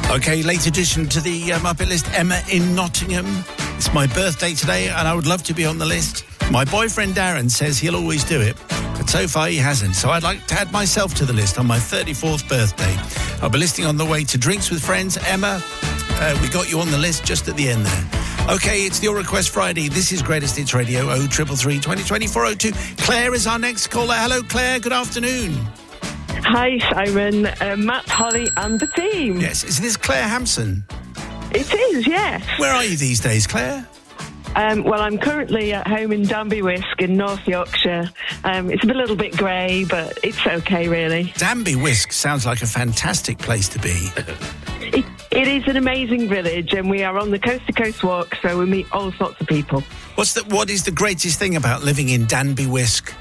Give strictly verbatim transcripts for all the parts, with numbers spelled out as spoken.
Okay, late addition to the uh, Muppet List, Emma in Nottingham. It's my birthday today and I would love to be on the list. My boyfriend Darren says he'll always do it, but so far he hasn't. So I'd like to add myself to the list on my thirty-fourth birthday. I'll be listing on the way to Drinks with Friends. Emma, uh, we got you on the list just at the end there. Okay, it's the Your Request Friday. This is Greatest Hits Radio, oh three three three, two oh four oh two. Claire is our next caller. Hello, Claire. Good afternoon. Hi, Simon, uh, Matt, Holly and the team. Yes, is this Claire Hampson? It is, yes. Where are you these days, Claire? Um, well, I'm currently at home in Danby Wisk in North Yorkshire. Um, it's a little bit grey, but it's okay, really. Danby Wisk sounds like a fantastic place to be. It, it is an amazing village, and we are on the coast-to-coast walk, so we meet all sorts of people. What's the, what is the greatest thing about living in Danby Wisk?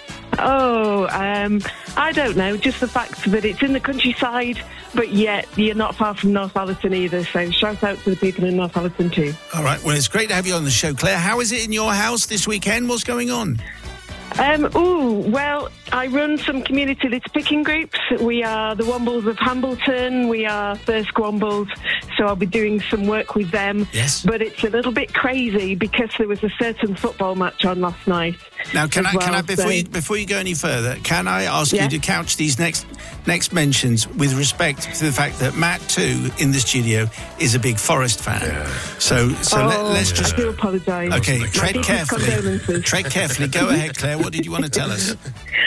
Oh, um, I don't know. Just the fact that it's in the countryside, but yet you're not far from Northallerton either. So shout out to the people in Northallerton too. All right. Well, it's great to have you on the show, Claire. How is it in your house this weekend? What's going on? Um, ooh, well, I run some community litter picking groups. We are the Wombles of Hambleton. We are Thirsk Wombles. So I'll be doing some work with them. Yes. But it's a little bit crazy because there was a certain football match on last night. Now, can I, well, can I before so... you before you go any further, can I ask yeah? you to couch these next next mentions with respect to the fact that Matt too in the studio is a big Forest fan. Yeah. So so oh, let, let's just. I do apologise. Okay, My tread carefully. Tread carefully. Go ahead, Claire. What did you want to tell us?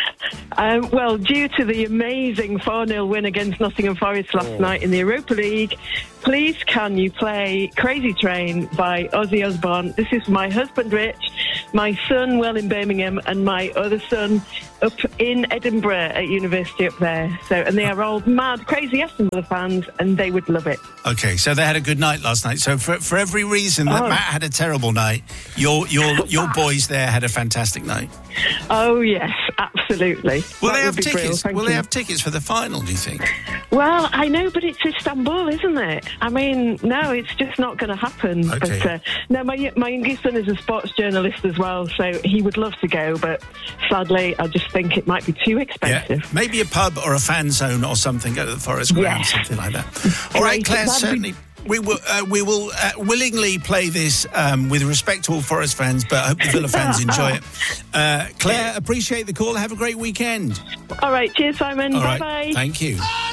Um, well, due to the amazing four nil win against Nottingham Forest last oh. night in the Europa League, please can you play Crazy Train by Ozzy Osbourne? This is my husband, Rich, my son, Will, in Birmingham, and my other son up in Edinburgh at university up there. So, and they are all mad, crazy Aston Villa fans, and they would love it. Okay, so they had a good night last night. So for for every reason that oh. Matt had a terrible night, your your your boys there had a fantastic night. Oh yes, absolutely. Will that they have tickets? Will you. they have tickets for the final? Do you think? Well, I know, but it's Istanbul, isn't it? I mean, no, it's just not going to happen. Okay. But uh, no, my my youngest son is a sports journalist as well, so he would love to go, but sadly, I just think it might be too expensive. Yeah. Maybe a pub or a fan zone or something. Go to the Forest Ground, yeah. something like that. All right, Claire, certainly. Be- We will, uh, we will uh, willingly play this um, with respect to all Forest fans, but I hope the Villa fans enjoy it. Uh, Claire, appreciate the call. Have a great weekend. All right. Cheers, Simon. All Bye-bye. Right. Thank you.